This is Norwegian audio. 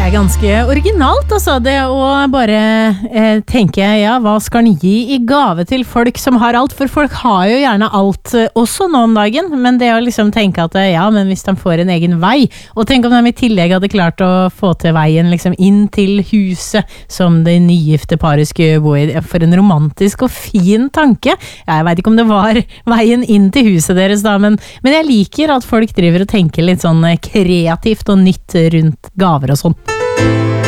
ganske originalt, altså, det å bare tenke, ja, hva skal den gi i gave til folk som har alt? For folk har jo gjerne alt, også nå om dagen, men det å liksom tenke at, ja, men hvis de får en egen vei, og tenk om de i tillegg hadde klart å få til veien liksom inn til huset som det nygifte paret skulle bo i, for en romantisk og fin tanke. Ja, jeg vet ikke om det var veien inn til huset deres da, men jeg liker at folk driver og tenker litt sånn kreativt og nytt rundt gaver og sånn.